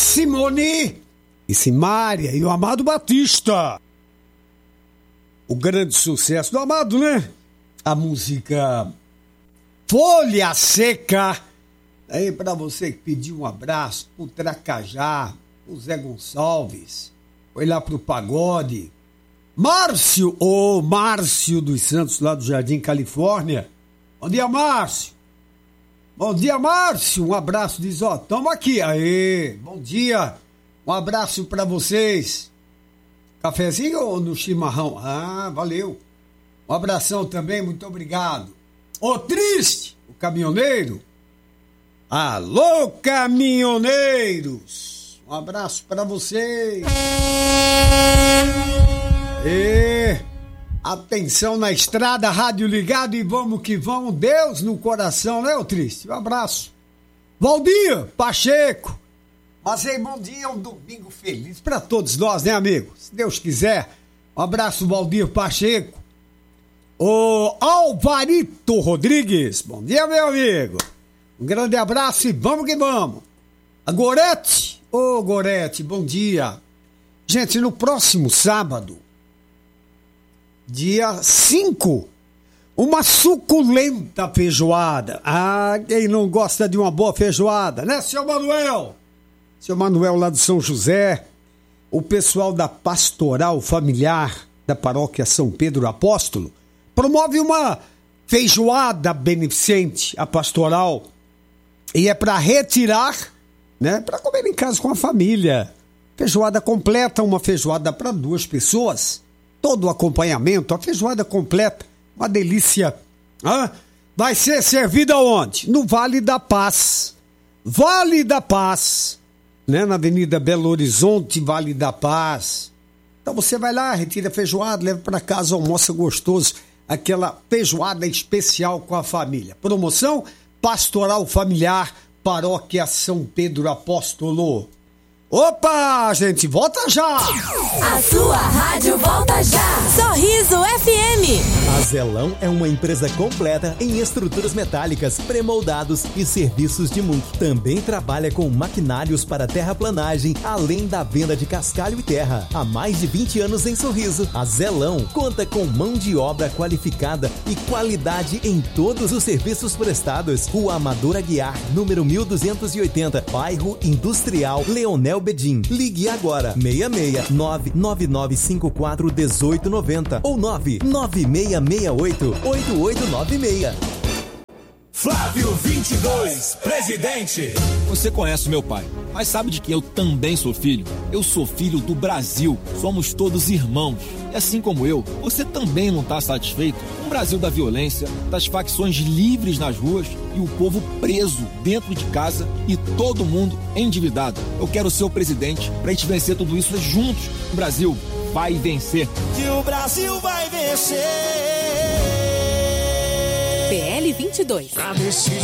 Simone e Simária e o Amado Batista. O grande sucesso do Amado, né? A música Folha Seca. Aí pra você que pediu um abraço pro Tracajá, pro Zé Gonçalves, foi lá pro Pagode. Márcio dos Santos, lá do Jardim, Califórnia. Bom dia, Márcio. Bom dia, Márcio. Um abraço, diz, ó, tamo aqui. Aê, bom dia. Um abraço pra vocês. Cafezinho ou no chimarrão? Ah, valeu. Um abração também, muito obrigado. Ô, Triste, o caminhoneiro. Alô, caminhoneiros. Um abraço pra vocês. E atenção na estrada, rádio ligado e vamos que vamos. Deus no coração, né, ô Triste? Um abraço. Valdir Pacheco. Mas aí, bom dia, um domingo feliz pra todos nós, né, amigo? Se Deus quiser. Um abraço, Valdir Pacheco. O Alvarito Rodrigues. Bom dia, meu amigo. Um grande abraço e vamos que vamos. A Gorete. Ô, Gorete, bom dia. Gente, no próximo sábado, dia 5, uma suculenta feijoada. Ah, quem não gosta de uma boa feijoada, né, seu Manuel? Seu Manuel lá de São José, o pessoal da Pastoral Familiar da Paróquia São Pedro Apóstolo promove uma feijoada beneficente, a pastoral, e é para retirar, né, para comer em casa com a família. Feijoada completa, uma feijoada para 2 pessoas, todo o acompanhamento, a feijoada completa, uma delícia. Vai ser servida onde? No Vale da Paz. Vale da Paz, né, na Avenida Belo Horizonte, Vale da Paz. Então você vai lá, retira a feijoada, leva para casa, almoça gostoso, aquela feijoada especial com a família. Promoção Pastoral Familiar, Paróquia São Pedro Apóstolo. Opa, a gente volta já! A sua rádio volta já! Sorriso FM! A Zelão é uma empresa completa em estruturas metálicas, premoldados e serviços de multi. Também trabalha com maquinários para terraplanagem, além da venda de cascalho e terra. Há mais de 20 anos em Sorriso, a Zelão conta com mão de obra qualificada e qualidade em todos os serviços prestados. Rua Amador Aguiar, número 1280, bairro Industrial, Leonel Bedim. Ligue agora, 669-9954-1890 ou 99668-8896. Flávio 22, presidente. Você conhece meu pai, mas sabe de que eu também sou filho? Eu sou filho do Brasil, somos todos irmãos. E assim como eu, você também não está satisfeito com o Brasil da violência, das facções livres nas ruas e o povo preso dentro de casa e todo mundo endividado. Eu quero ser o presidente para a gente vencer tudo isso juntos. O Brasil vai vencer. Que o Brasil vai vencer. PL 22.